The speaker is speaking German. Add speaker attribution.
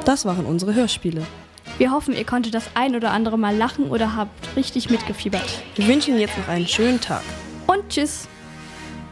Speaker 1: Das waren unsere Hörspiele.
Speaker 2: Wir hoffen, ihr konntet das ein oder andere Mal lachen oder habt richtig mitgefiebert.
Speaker 1: Wir wünschen Ihnen jetzt noch einen schönen Tag.
Speaker 2: Und tschüss!